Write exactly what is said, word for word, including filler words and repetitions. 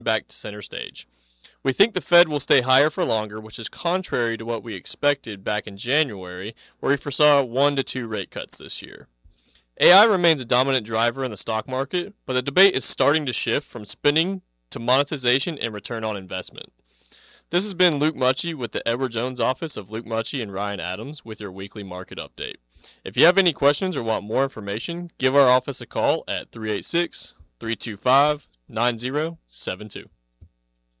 back to center stage. We think the Fed will stay higher for longer, which is contrary to what we expected back in January, where we foresaw one to two rate cuts this year. A I remains a dominant driver in the stock market, but the debate is starting to shift from spending to monetization and return on investment. This has been Luke Mucci with the Edward Jones office of Luke Mucci and Ryan Adams with your weekly market update. If you have any questions or want more information, give our office a call at three eight six, three two five, nine zero seven two.